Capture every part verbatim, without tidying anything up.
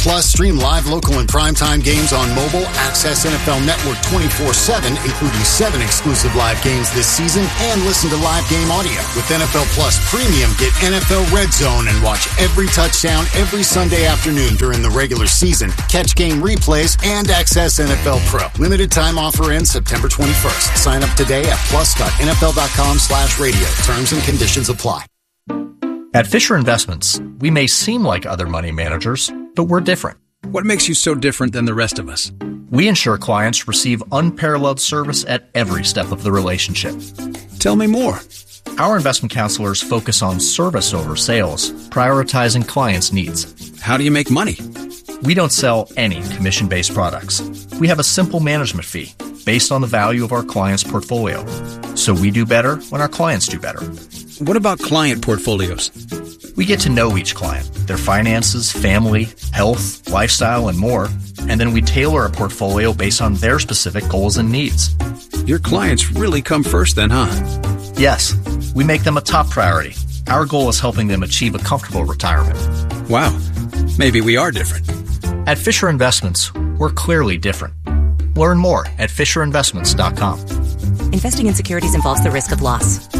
Plus, stream live, local, and primetime games on mobile. Access N F L Network twenty-four seven, including seven exclusive live games this season, and listen to live game audio. With N F L Plus Premium, get N F L Red Zone and watch every touchdown every Sunday afternoon during the regular season. Catch game replays and access N F L Pro. Limited time offer ends September twenty-first. Sign up today at plus.nfl.com slash radio. Terms and conditions apply. At Fisher Investments, we may seem like other money managers, but we're different. What makes you so different than the rest of us? We ensure clients receive unparalleled service at every step of the relationship. Tell me more. Our investment counselors focus on service over sales, prioritizing clients' needs. How do you make money? We don't sell any commission-based products. We have a simple management fee based on the value of our client's portfolio. So we do better when our clients do better. What about client portfolios? We get to know each client, their finances, family, health, lifestyle, and more, and then we tailor a portfolio based on their specific goals and needs. Your clients really come first then, huh? Yes, we make them a top priority. Our goal is helping them achieve a comfortable retirement. Wow, maybe we are different. At Fisher Investments, we're clearly different. Learn more at fisher investments dot com. Investing in securities involves the risk of loss.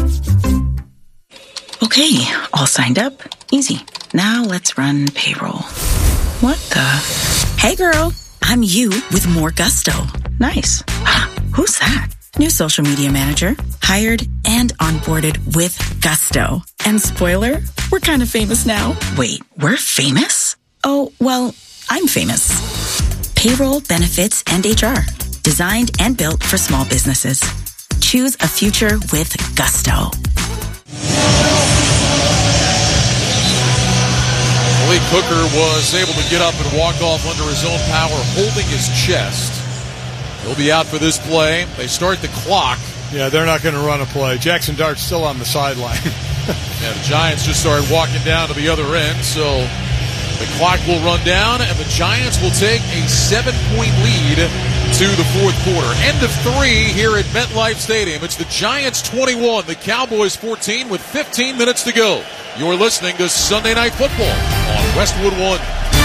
Okay, all signed up. Easy. Now let's run payroll. What the? Hey girl, I'm you with more gusto. Nice. Who's that? New social media manager. Hired and onboarded with gusto. And spoiler, we're kind of famous now. Wait, we're famous? Oh, well, I'm famous. Payroll, benefits, and H R. Designed and built for small businesses. Choose a future with gusto. Malik Hooker was able to get up and walk off under his own power, holding his chest. He'll be out for this play. They start the clock. Yeah, they're not going to run a play. Jackson Dart's still on the sideline. Yeah, the Giants just started walking down to the other end, so the clock will run down, and the Giants will take a seven-point lead to the fourth quarter. End of three here at MetLife Stadium. It's the Giants twenty-one, the Cowboys fourteen with fifteen minutes to go. You're listening to Sunday Night Football on Westwood One.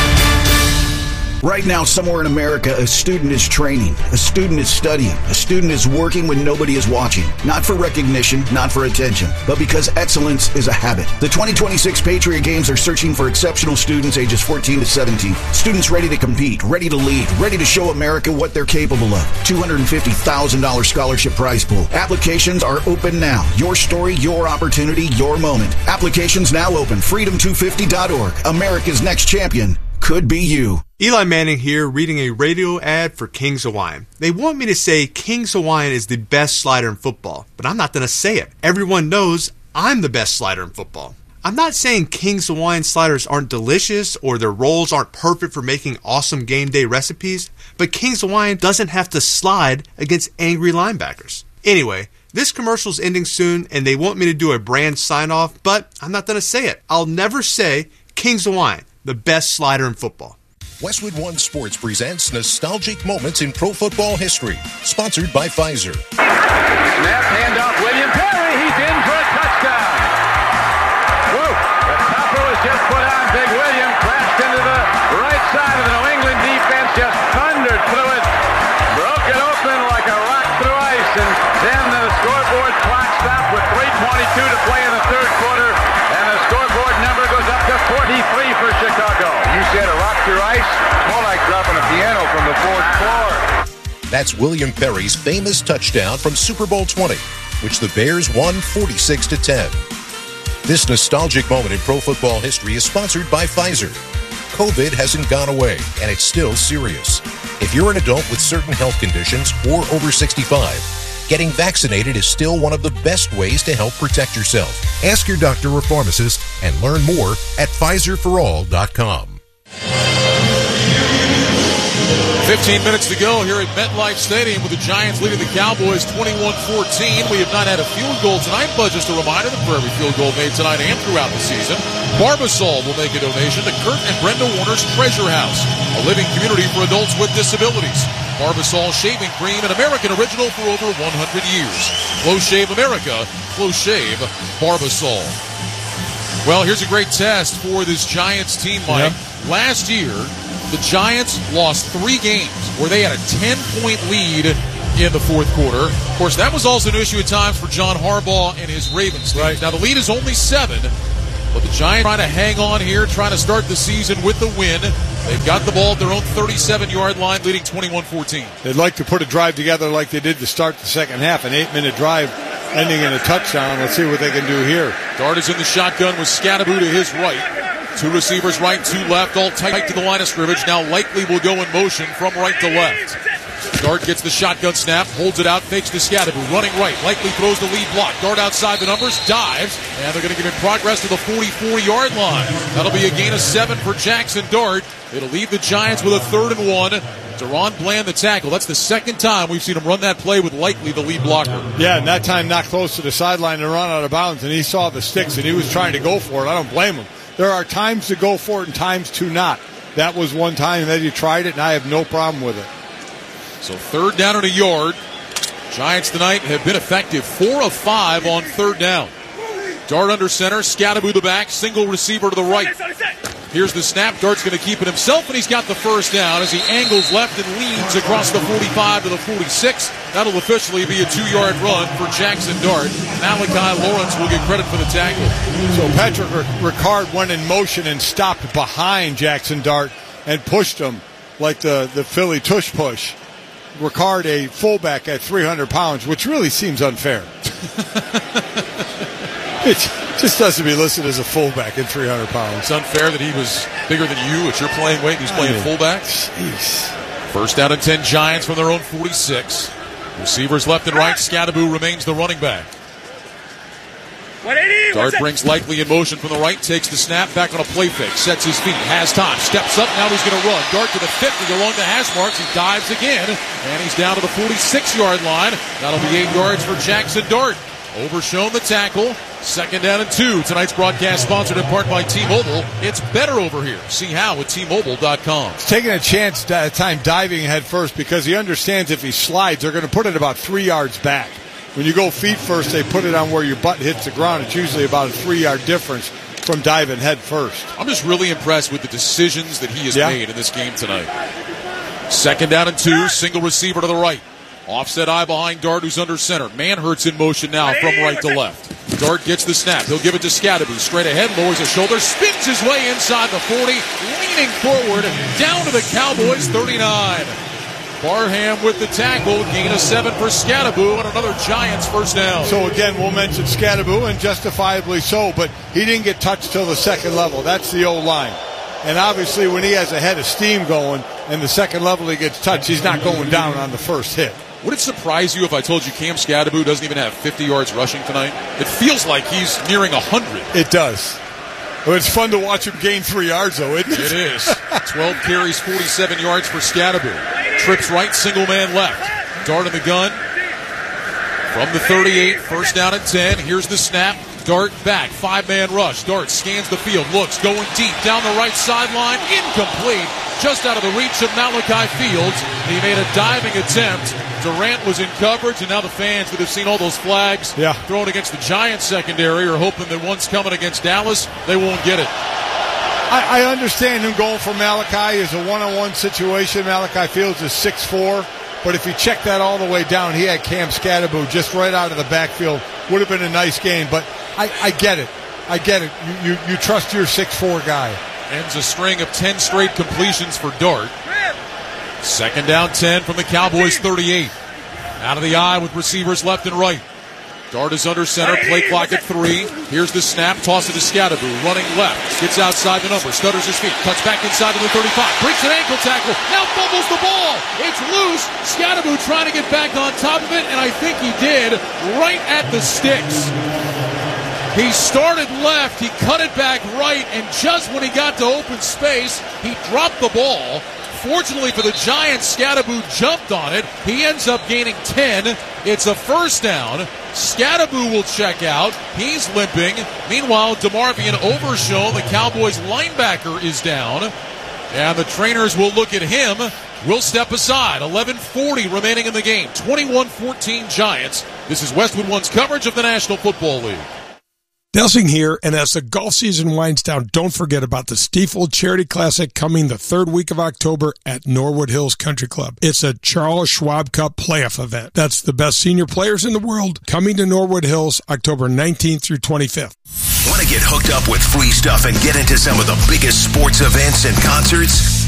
Right now, somewhere in America, a student is training, a student is studying, a student is working when nobody is watching. Not for recognition, not for attention, but because excellence is a habit. The twenty twenty-six Patriot Games are searching for exceptional students ages fourteen to seventeen. Students ready to compete, ready to lead, ready to show America what they're capable of. two hundred fifty thousand dollars scholarship prize pool. Applications are open now. Your story, your opportunity, your moment. Applications now open. freedom two fifty dot org. America's next champion could be you. Eli Manning here, reading a radio ad for King's Hawaiian. They want me to say King's Hawaiian is the best slider in football, but I'm not going to say it. Everyone knows I'm the best slider in football. I'm not saying King's Hawaiian sliders aren't delicious or their rolls aren't perfect for making awesome game day recipes, but King's Hawaiian doesn't have to slide against angry linebackers. Anyway, this commercial's ending soon, and they want me to do a brand sign-off, but I'm not going to say it. I'll never say King's Hawaiian, the best slider in football. Westwood One Sports presents Nostalgic Moments in Pro Football History, sponsored by Pfizer. Snap, handoff, William Perry, he's in for a touchdown. Whoa, the topper was just put on, Big William crashed into the right side of the New England defense, just thundered through it, broke it open like a rock through ice, and then the scoreboard clock stopped with three twenty-two to play in the third quarter, and the scoreboard number goes up to forty-three for Chicago. You said a rock through ice? More like dropping a piano from the fourth floor. That's William Perry's famous touchdown from Super Bowl twenty, which the Bears won forty-six to ten. This nostalgic moment in pro football history is sponsored by Pfizer. COVID hasn't gone away, and it's still serious. If you're an adult with certain health conditions or over sixty-five, getting vaccinated is still one of the best ways to help protect yourself. Ask your doctor or pharmacist and learn more at Pfizer for all dot com. fifteen minutes to go here at MetLife Stadium with the Giants leading the Cowboys twenty-one fourteen. We have not had a field goal tonight, but just a reminder that for every field goal made tonight and throughout the season, Barbasol will make a donation to Kurt and Brenda Warner's Treasure House, a living community for adults with disabilities. Barbasol shaving cream, an American original for over one hundred years. Close Shave America, Close Shave Barbasol. Well, here's a great test for this Giants team, Mike. Yep. Last year, the Giants lost three games where they had a ten-point lead in the fourth quarter. Of course, that was also an issue at times for John Harbaugh and his Ravens team. Right. Now, the lead is only seven, but the Giants trying to hang on here, trying to start the season with the win. They've got the ball at their own thirty-seven-yard line, leading twenty-one fourteen. They'd like to put a drive together like they did to start the second half, an eight-minute drive ending in a touchdown. Let's see what they can do here. Dart is in the shotgun with Scadaboo to his right. Two receivers right, two left, all tight to the line of scrimmage. Now Likely will go in motion from right to left. Dart gets the shotgun snap, holds it out, fakes to Scadaboo, running right. Likely throws the lead block. Dart outside the numbers, dives, and they're going to give him progress to the forty-four-yard line. That'll be a gain of seven for Jackson Dart. It'll leave the Giants with a third and one. Deron Bland the tackle. That's the second time we've seen him run that play with Likely, the lead blocker. Yeah, and that time not close to the sideline and run out of bounds, and he saw the sticks, and he was trying to go for it. I don't blame him. There are times to go for it and times to not. That was one time that he tried it, and I have no problem with it. So third down and a yard. Giants tonight have been effective. Four of five on third down. Dart under center. Scadaboo the back. Single receiver to the right. Here's the snap. Dart's going to keep it himself, and he's got the first down as he angles left and leans across the forty-five to the forty-six. That'll officially be a two-yard run for Jackson Dart. Malachi Lawrence will get credit for the tackle. So Patrick Ricard went in motion and stopped behind Jackson Dart and pushed him like the, the Philly tush push. Ricard, a fullback at three hundred pounds, which really seems unfair. It just doesn't be listed as a fullback at three hundred pounds. It's unfair that he was bigger than you at your playing weight. He's playing I mean, fullback. Jeez. First down and ten Giants from their own forty-six. Receivers left and right. Scadaboo remains the running back. Dart brings Likely in motion from the right, takes the snap, back on a play fake, sets his feet, has time, steps up, now he's going to run. Dart to the fifty along the hash marks, he dives again, and he's down to the forty-six-yard line. That'll be eight yards for Jackson Dart. Overshown the tackle. Second down and two. Tonight's broadcast sponsored in part by T-Mobile. It's better over here. See how at T Mobile dot com. He's taking a chance at a time diving head first because he understands if he slides, they're going to put it about three yards back. When you go feet first, they put it on where your butt hits the ground. It's usually about a three-yard difference from diving head first. I'm just really impressed with the decisions that he has yeah. made in this game tonight. Second down and two. Single receiver to the right. Offset eye behind Dart, who's under center. Manhurt's in motion now from right to left. Dart gets the snap. He'll give it to Scadaboo. Straight ahead, lowers his shoulder, spins his way inside the forty, leaning forward, down to the Cowboys' thirty-nine. Barham with the tackle, gain of seven for Scadaboo, and another Giants first down. So again, we'll mention Scadaboo, and justifiably so, but he didn't get touched till the second level. That's the O-line. And obviously when he has a head of steam going and the second level he gets touched, he's not going down on the first hit. Would it surprise you if I told you Cam Scadaboo doesn't even have fifty yards rushing tonight? It feels like he's nearing one hundred. It does. Well, it's fun to watch him gain three yards, though, isn't it? It is. twelve carries, forty-seven yards for Scadaboo. Trips right, single man left. Dart in the gun. From the thirty-eight, first down at ten. Here's the snap. Dart back, five-man rush. Dart scans the field, looks, going deep, down the right sideline, incomplete, just out of the reach of Malachi Fields. He made a diving attempt. Durant was in coverage, and now the fans that have seen all those flags yeah. thrown against the Giants secondary are hoping that one's coming against Dallas, they won't get it. I, I understand him going for Malachi is a one-on-one situation. Malachi Fields is six four. But if you check that all the way down, he had Cam Scadaboo just right out of the backfield. Would have been a nice game, but I, I get it. I get it. You, you, you trust your six four guy. Ends a string of ten straight completions for Dart. Second down ten from the Cowboys' thirty-eight. Out of the eye with receivers left and right. Dart is under center, play clock at three. Here's the snap, toss it to Scadaboo, running left, gets outside the number, stutters his feet, cuts back inside to the thirty-five, breaks an ankle tackle, now fumbles the ball. It's loose. Scadaboo trying to get back on top of it, and I think he did, right at the sticks. He started left, he cut it back right, and just when he got to open space, he dropped the ball. Fortunately for the Giants, Scadaboo jumped on it. He ends up gaining ten. It's a first down. Scadaboo will check out. He's limping. Meanwhile, DeMarvion Overshown, the Cowboys linebacker, is down. And the trainers will look at him. We'll step aside. eleven forty remaining in the game. twenty-one fourteen Giants. This is Westwood One's coverage of the National Football League. Delsing here, and as the golf season winds down, don't forget about the Stiefel Charity Classic coming the third week of October at Norwood Hills Country Club. It's a Charles Schwab Cup playoff event. That's the best senior players in the world coming to Norwood Hills October nineteenth through twenty-fifth. Want to get hooked up with free stuff and get into some of the biggest sports events and concerts?